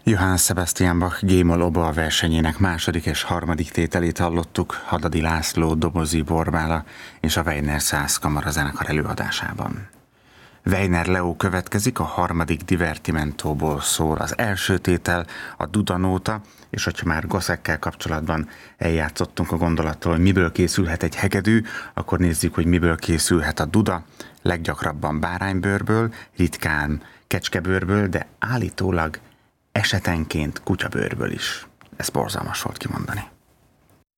Johann Sebastian Bach G-moll oboa versenyének második és harmadik tételét hallottuk Hadadi László dobozi Borbála és a Weiner Szász kamarazenekar előadásában. Weiner Leo következik, a harmadik divertimentóból szól az első tétel, a Dudanóta, és hogyha már Gosszekkel kapcsolatban eljátszottunk a gondolattól, hogy miből készülhet egy hegedű, akkor nézzük, hogy miből készülhet a duda, leggyakrabban báránybőrből, ritkán kecskebőrből, de állítólag esetenként kutyabőrből is. Ez borzalmas volt kimondani.